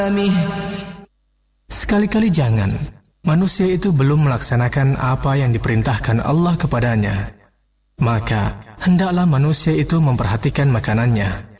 Sekali-kali jangan manusia itu belum melaksanakan apa yang diperintahkan Allah kepadanya, maka hendaklah manusia itu memperhatikan makanannya.